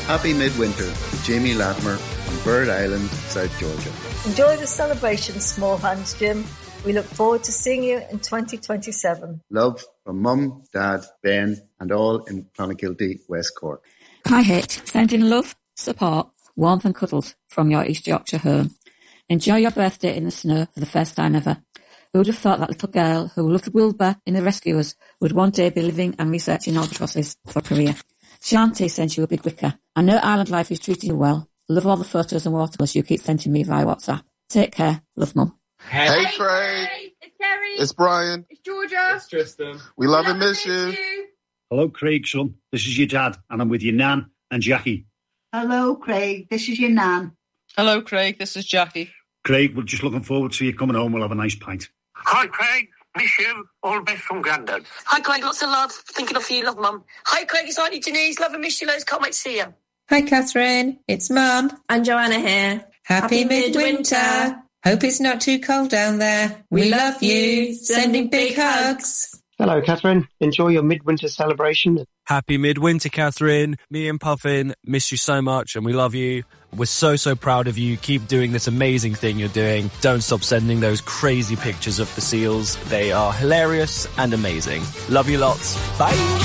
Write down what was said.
Happy midwinter to Jamie Latimer on Bird Island, South Georgia. Enjoy the celebration, Small Hands Jim. We look forward to seeing you in 2027. Love from Mum, Dad, Ben and all in Clonakilty, West Cork. Hi Hit, sending love, support, warmth and cuddles from your East Yorkshire home. Enjoy your birthday in the snow for the first time ever. Who would have thought that little girl who loved Wilbur in The Rescuers would one day be living and researching albatrosses for a career? Shanti sent you a big wicker. I know Island Life is treating you well. Love all the photos and watercolours you keep sending me via WhatsApp. Take care. Love, Mum. Hey Craig. It's Terry. It's Brian. It's Georgia. It's Tristan. We love and miss you. Hello, Craig, son. This is your dad, and I'm with your nan and Jackie. Hello, Craig. This is your nan. Hello, Craig. This is Jackie. Craig, we're just looking forward to you coming home. We'll have a nice pint. Hi, Craig. Miss you. All best from Grandad. Hi, Craig. Lots of love. Thinking of you. Love, Mum. Hi, Craig. It's Auntie Denise. Love and miss you loads. Can't wait to see you. Hi, Catherine. It's Mum. And Joanna here. Happy midwinter. Hope it's not too cold down there. We love you. Sending big hugs. Hello, Catherine. Enjoy your midwinter celebration. Happy midwinter, Catherine. Me and Puffin miss you so much and we love you. We're so proud of you. Keep doing this amazing thing you're doing. Don't stop sending those crazy pictures of the seals. They are hilarious and amazing. Love you lots. Bye.